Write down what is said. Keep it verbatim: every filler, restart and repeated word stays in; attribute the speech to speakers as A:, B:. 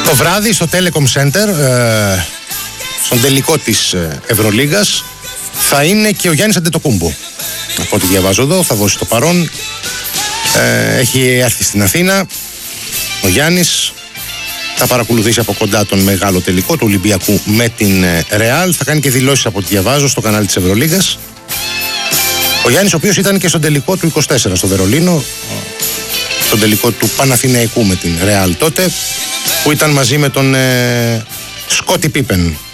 A: Το βράδυ στο Telecom Center, ε, στον τελικό της Ευρωλίγκας, θα είναι και ο Γιάννης Αντετοκούμπο. Από ό,τι διαβάζω εδώ, θα δώσει το παρόν. Ε, έχει έρθει στην Αθήνα ο Γιάννης. Θα παρακολουθήσει από κοντά τον μεγάλο τελικό του Ολυμπιακού με την Ρεάλ. Θα κάνει και δηλώσεις από ό,τι διαβάζω στο κανάλι της Ευρωλίγκας. Ο Γιάννης, ο οποίος ήταν και στον τελικό του είκοσι τέσσερα στο Βερολίνο, στον τελικό του Παναθηναϊκού με την Ρεάλ τότε, που ήταν μαζί με τον ε, Σκότι Πίπεν.